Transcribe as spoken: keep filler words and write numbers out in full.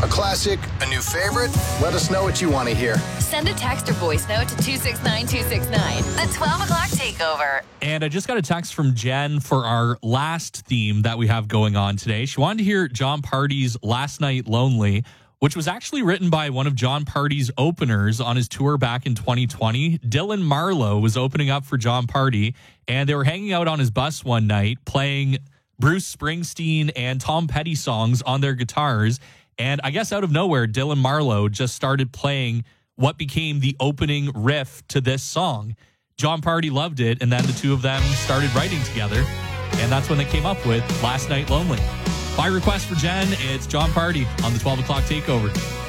A classic? A new favorite? Let us know what you want to hear. Send a text or voice note to two six nine two six nine. The twelve o'clock takeover. And I just got a text from Jen for our last theme that we have going on today. She wanted to hear Jon Pardi's Last Night Lonely, which was actually written by one of Jon Pardi's openers on his tour back in twenty twenty. Dylan Marlowe was opening up for Jon Pardi, and they were hanging out on his bus one night playing Bruce Springsteen and Tom Petty songs on their guitars. And I guess out of nowhere, Dylan Marlowe just started playing what became the opening riff to this song. Jon Pardi loved it, and then the two of them started writing together, and that's when they came up with Last Night Lonely. By request for Jen, it's Jon Pardi on the twelve o'clock takeover.